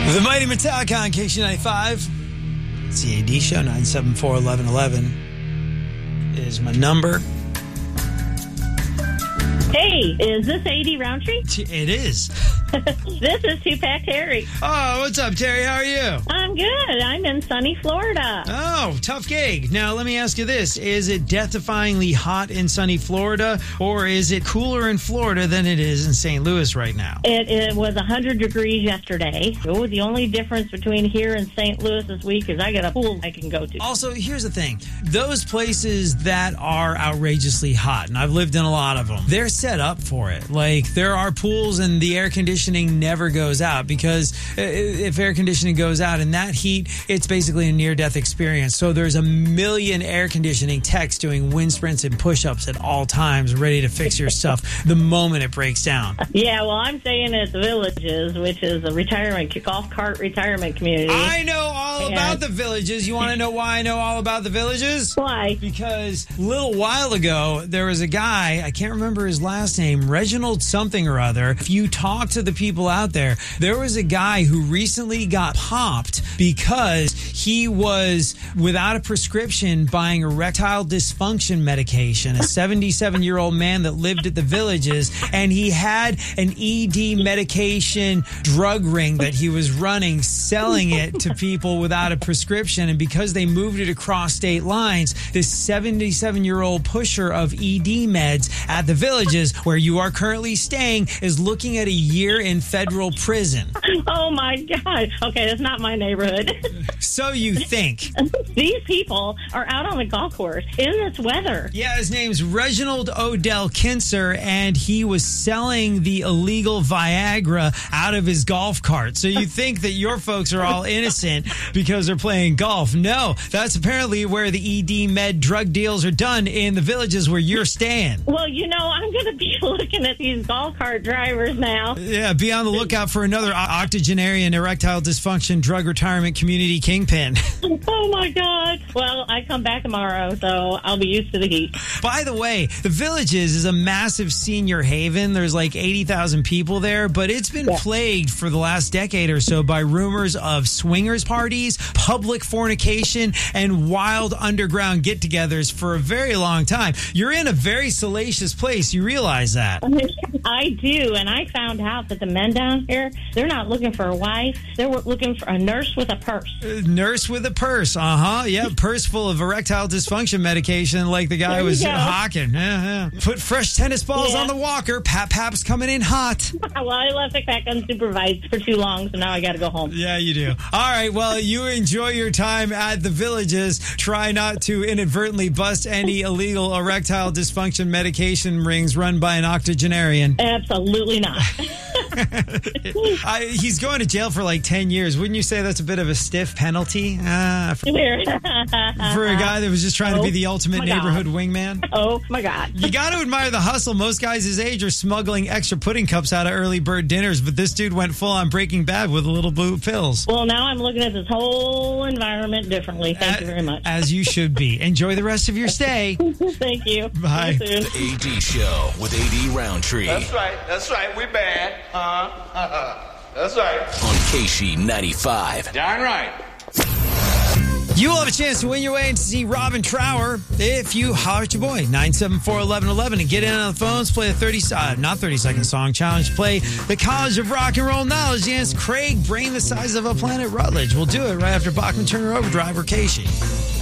The Mighty Metallica on KC95. CAD show 974-1111 is my number. Hey, is this AD Roundtree? It is. This is Two-Pack Terry. Oh, what's up, Terry? How are you? I'm good. I'm in sunny Florida. Oh, tough gig. Now, let me ask you this. Is it death-defyingly hot in sunny Florida, or is it cooler in Florida than it is in St. Louis right now? It was 100 degrees yesterday. Oh, the only difference between here and St. Louis this week is I got a pool I can go to. Also, here's the thing. Those places that are outrageously hot, and I've lived in a lot of them, they're set up for it. Like, there are pools and the air conditioning never goes out, because if air conditioning goes out in that heat, it's basically a near-death experience. So there's a million air conditioning techs doing wind sprints and push-ups at all times, ready to fix your stuff the moment it breaks down. Yeah, well, I'm staying at the Villages, which is a golf cart retirement community. I know all about the Villages. You want to know why I know all about the Villages? Why? Because a little while ago, there was a guy, I can't remember his last name, Reginald something or other. If you talk to the people out there was a guy who recently got popped because he was, without a prescription, buying erectile dysfunction medication. A 77-year-old man that lived at the Villages, and he had an ED medication drug ring that he was running, selling it to people without a prescription. And because they moved it across state lines, this 77-year-old pusher of ED meds at the Villages, where you are currently staying, is looking at a year in federal prison. Oh, my God. Okay, that's not my neighborhood. So you think. These people are out on the golf course in this weather. Yeah, his name's Reginald Odell Kinser, and he was selling the illegal Viagra out of his golf cart. So you think that your folks are all innocent because they're playing golf. No, that's apparently where the ED med drug deals are done, in the Villages where you're staying. Well, I'm going to be looking at these golf cart drivers now. Yeah, be on the lookout for another octogenarian erectile dysfunction drug retirement community kingpin. Oh, my God. Well, I come back tomorrow, so I'll be used to the heat. By the way, the Villages is a massive senior haven. There's like 80,000 people there, but it's been plagued for the last decade or so by rumors of swingers parties, public fornication, and wild underground get-togethers for a very long time. You're in a very salacious place. You realize that? I do, and I found out that the men down here, they're not looking for a wife. They're looking for a nurse with a purse. Nurse with a purse, Yeah, purse full of erectile dysfunction medication like the guy was hawking. Yeah. Put fresh tennis balls on the walker. Pap's coming in hot. Well, I left the pack unsupervised for too long, so now I got to go home. Yeah, you do. All right, well, you enjoy your time at the Villages. Try not to inadvertently bust any illegal erectile dysfunction medication rings run by an octogenarian. Absolutely not. He's going to jail for like 10 years. Wouldn't you say that's a bit of a stiff penalty? For a guy that was just trying to be the ultimate neighborhood wingman? Oh, my God. You got to admire the hustle. Most guys his age are smuggling extra pudding cups out of early bird dinners, but this dude went full on Breaking Bad with little blue pills. Well, now I'm looking at this whole environment differently. Thank you very much. As you should be. Enjoy the rest of your stay. Thank you. Bye. See you soon. The AD Show with AD Roundtree. That's right. We bad. That's right. On KC95. Darn right. You will have a chance to win your way in to see Robin Trower if you holler at your boy, 974-1111, and get in on the phones, play a 30-second song challenge, play the College of Rock and Roll Knowledge against Craig, brain the size of a planet Rutledge. We'll do it right after Bachman Turner Overdrive or Casey.